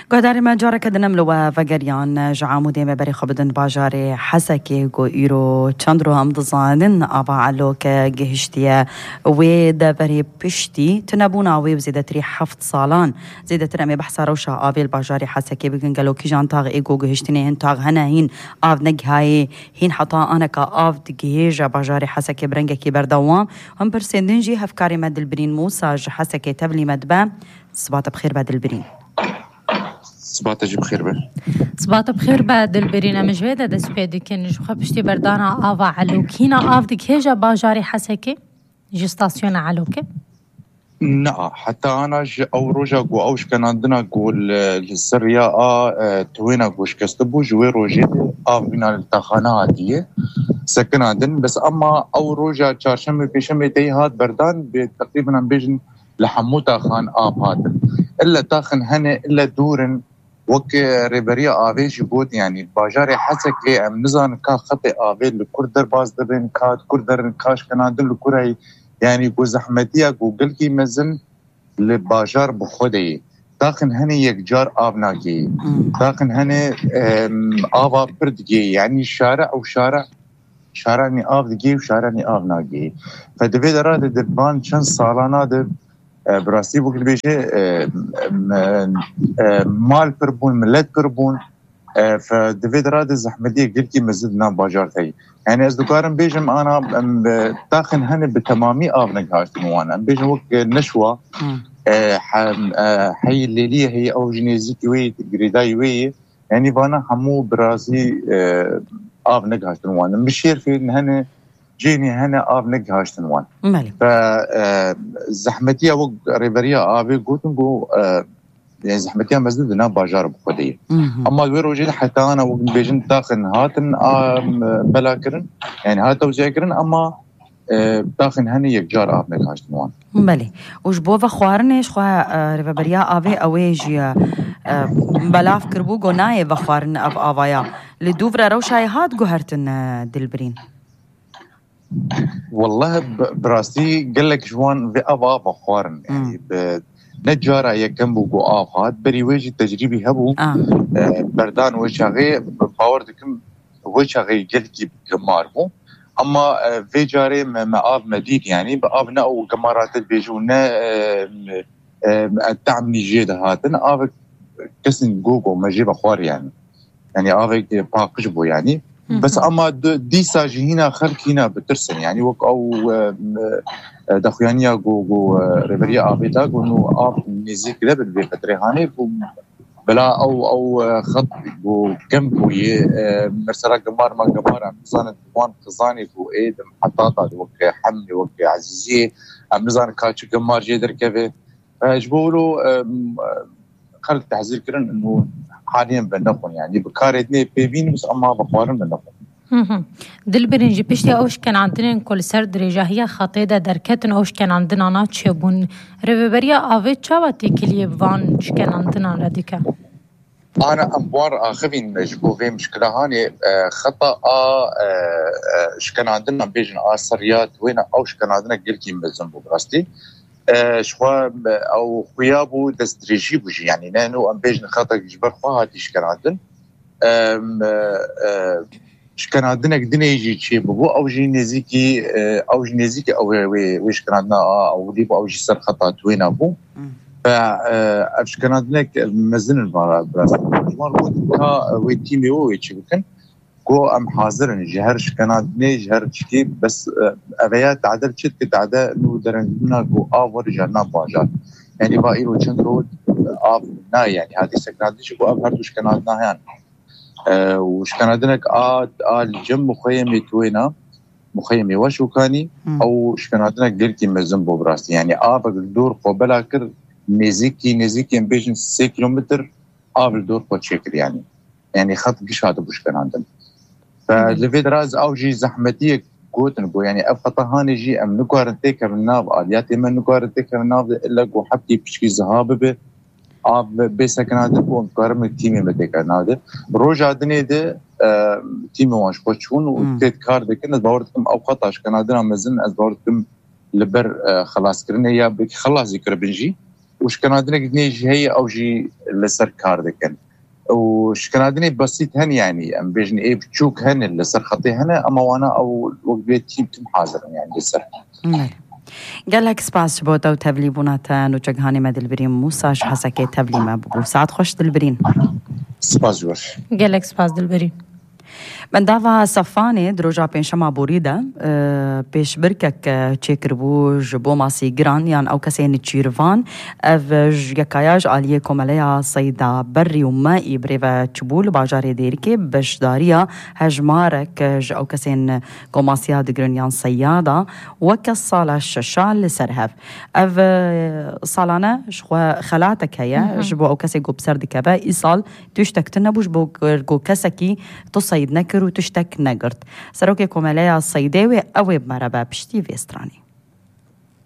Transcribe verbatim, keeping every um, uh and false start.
قدر ما جارك دنم لو وگریان جعامودی مبری خبدن باجار حسکی گو ایرو چند رو هم دزانن آبا علو که گهشتیه و دبری پشتی تنبون آوی و زیده تری هفت سالان زیده ترمی بحثا روشا آوی الباجار حسکی بگن گلو کی جان تاغ ایگو گهشتینه هن تاغ هنه هین آف نگهایی هین حتا آنه که آف دگهیج باجار حسکی برنگه کی بردوام هم پرسندنجی هفکاری مدل برین موساج حسکی تبلی مدبه صبات بخير بعد البرين. صبات جي بخير بر. صبات بخير بعد البرين مجويدة دس بيدي كن جو خبشتي بردانا آوا علوكينا آف ديك هيجا باجاري حسكي جي ستاسيون علوكي. نا حتى أنا ج أو رجع جو أوش كان عندنا جول السرية آ توينا جوش كستبو جوي روجيت آفينا التخانة عادية سكن عندن بس أما أو رجع چارشم بيشم تيهات بردان بتقريبا بيجن لحموتا خان آب هاتن إلا تاخن هني إلا دورن وك ريبريا آفيش بود يعني باجاري حسكي أم نزان كا خطي آفي لكردر باز دبن كات كردر كاش كنادن لكوري يعني جو زحمتيا جو قلكي مزن لباجار بخودي تاخن هني يكجار آبناكي تاخن هني آبا بردجي يعني شارع أو شارع شارعني آف دجي وشارعني آف ناجي فدفيد راد دبان چند سالانا دب براستی بوکل بیشه مال پربون ملت پربون فدفيد راد زحمتي قلتي مزدنا باجار تاعي يعني از دكارم بيجم انا تاخن هن بتمامي ابنك هاشتم وانا بيجم وقت نشوه حي الليليه هي او جنيزيكي وي جريداي وي يعني فانا حمو براسي ابنك هاشتم وانا مشير في ان هن جيني هنا آب نجهاش تنوان. مالي. فزحمتيا وق ريبريا آبي قلتن جو يعني زحمتيا مزدد نا باجار بخديه. أما الويرو جيل حتى أنا وق بيجن تاخن هاتن بلاكرن يعني هاتو جاكرن أما تاخن هني يجار آب نجهاش تنوان. مالي. وش بوفا خوارنش خوا ريبريا آبي أويجيا بلاف كربو جوناي بخوارن أب آبايا لدوفرا روشاي هات جوهرتن دلبرين. والله براستي قال لك جوان في أبا بخوارن يعني نجارة يكمبو جو آفات بري وجه تجريبي هبو آه. بردان وشاغي باوردكم وشاغي قلتي بكماربو أما في جاري ما آف مديد يعني بآف نأو كمارات بيجونا التعمني جيدة هاتن آف كسن جوجو مجيب أخوار يعني يعني آف باقجبو يعني بس أما دي ساجي هنا خلق هنا بترسن يعني وك أو دخيانيا جو جو ريبريا آبيتا جو إنه آب نزيك ده بالفترة هاني بلا أو أو خط جو كم بوي مرسلا جمار ما جمار مزان دوان خزاني جو إيد محطات وك حمل وك عزيزية مزان كاتش جمار جدر كذا جبولو خلق تحذير كرن إنه حاليا بنقون يعني بكارتني بيبين بس أما بخوارن بنقون. دلبرين جي بيشتي أوش كان عندنا كل سرد رجاهية خطيدة دركتن أوش كان عندنا ناتش بون ريبريا آفيت شابتي كليه بوان ش كان عندنا لديك. أنا أمبار آخرين جبوا في مشكلة هاني خطأ ش كان عندنا بيجن آسريات وين أوش كان عندنا قلتي مزنبو براستي. شوا أو خيابو دستريجي بوجي يعني نانو أم بيجن خطأ جبر خواهاتي ش كان عندنا ش كان عندنا قدنا يجي شيء ببو أو جي نزيكي أو جي نزيكي أو ويش كان عندنا أو ديبو أو جي سر خطأ وين أبو فأش كان عندنا مزن البراس جمال بود كا ويتيمي ويتشي بكن كو أم حاضرن جهرش كان عندنا جهرش كي بس أبيات عدل شد كتعدا إنه درنا كو آور جرنا باجات يعني بايرو چندرو آب نا يعني هذه سكنادش كو آب هردوش كان عندنا يعني أه وش كان عندنا آد آل جم مخيمي توينا مخيمي وشو كاني أو ش كان عندنا قلتي مزنبو براستي يعني آب الدور قبلا كر نزيكي نزيكي بيجن سي كيلومتر آب الدور قد شكل يعني يعني خط قش هذا بوش كان عندنا فلفيد راز أو جي زحمتية قوتن قو يعني أفقط هاني جي أم نقارن تيكا من ناب آلياتي من نقارن تيكا من ناب إلا قو حبتي بشكي زهابة بي آب بيسا كنادر بو مقارن من تيمي متيكا نادر روجا دني ده تيمي وانش خوشون وتيت كار ده كنت باوردكم أو خطاش كنادر مزن أز باوردكم لبر خلاص كرنا يا بك خلاص ذكر بنجي وش كنادر قدني جي هي أو جي لسر كار دكن وشكنادني بسيط هن يعني ام بيجن ايه بتشوك هن لسر خطي هنا اما وانا او وقت تيم تم حاضر يعني لسر قال لك سباس بوتا وتبلي بوناتان وجهاني مد البرين موساش حسكي تبلي ما ببو ساعد خوش دلبرين سباس جوش قال لك سباس دلبرين من دافا صفاني دروجا بين شما بوريدا أه بيش بركك تشيكربو جبو ماسي جران يعني او كسين تشيرفان اف يكاياج عليه كوماليا صيدا بري ومائي بريفا تشبول باجاري ديركي بش داريا هجمارك او كسين كوماسيا دجرنيان صيادة وكالصالة الششال لسرهف اف صالانة شخوا خلاتك هيا جبو او كسي جو بسر دكابا ايصال تشتك تنبوش بو جو كسكي تصيد نكر وتشتك نقرت سروكي كوماليا الصيداوي أو بمربا بشتي في استراني